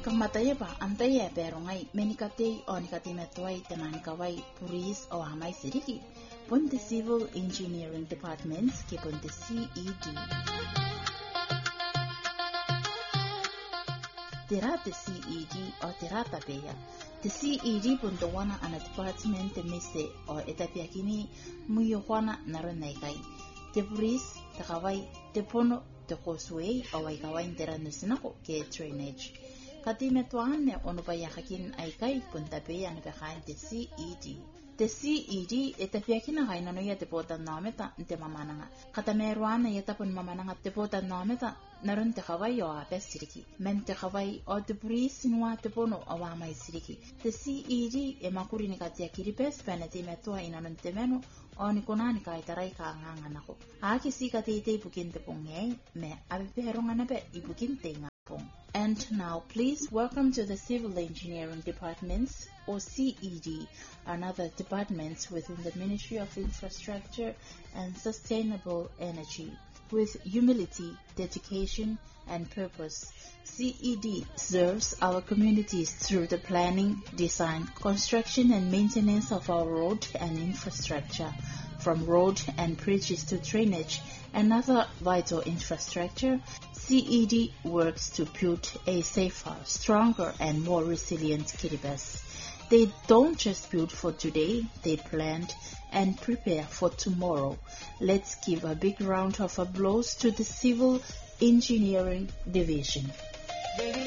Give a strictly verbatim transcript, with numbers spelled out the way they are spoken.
Kamatayaba antaya berongai menikate onikatimetwai temanikawai puris o hamai siriki pun the Civil Engineering Departments ke pun the C E D. Tira the C E D o tira tapeya. The C E D pun the wana ana department mise o etapiakini muyo wana naronaikai. The puris takawai the pono the causeway o waikawai tira nusinako ke drainage. Kati metuane ono payahakin aikai puntape ane behind the C E D. The C E D etapiakina haina no ya tepota nameta nte mamananga. Kata meruana yeta pun mamananga tepota nameta narun te kawai o ape siriki. Men te kawai o te puri sinua tepono o wamai siriki. The C E D e makuri ni katia kiripes peneti metua inanun te menu o ni konani ka itarai ka nganga nako. Aki si kati ite ipukin te pongei me abe peronga nabe ipukin te ngapong. And now, please welcome to the Civil Engineering Departments, or C E D, and other departments within the Ministry of Infrastructure and Sustainable Energy. With humility, dedication, and purpose, C E D serves our communities through the planning, design, construction, and maintenance of our road and infrastructure, from road and bridges to drainage and other vital infrastructure. C E D works to build a safer, stronger, and more resilient Kiribati. They don't just build for today, they plan and prepare for tomorrow. Let's give a big round of applause to the Civil Engineering Division.